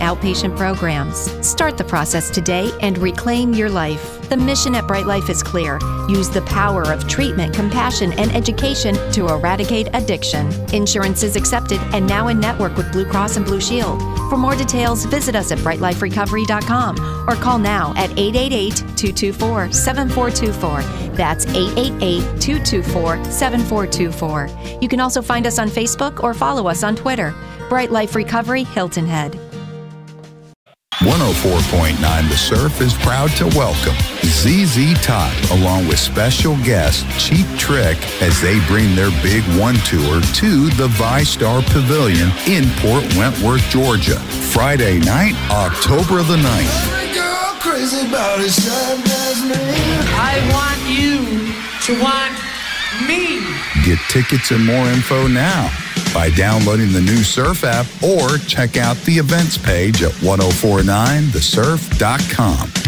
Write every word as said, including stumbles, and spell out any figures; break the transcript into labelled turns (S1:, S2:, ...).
S1: outpatient programs. Start the process today and reclaim your life. The mission at Bright Life is clear. Use the power of treatment, compassion, and education to eradicate addiction. Insurance is accepted and now in network with Blue Cross and Blue Shield. For more details, visit us at bright life recovery dot com or call now at eight eight eight, two two four, seven four two four. That's eight eight eight, two two four, seven four two four. You can also find us on Facebook or follow us on Twitter. Bright Life Recovery, Hilton Head.
S2: one oh four point nine The Surf is proud to welcome Z Z Top along with special guest Cheap Trick as they bring their Big One tour to the ViStar Pavilion in Port Wentworth, Georgia. Friday night, October the ninth.
S3: I want you to want me.
S2: Get tickets and more info now by downloading the new Surf app or check out the events page at ten forty-nine the surf dot com.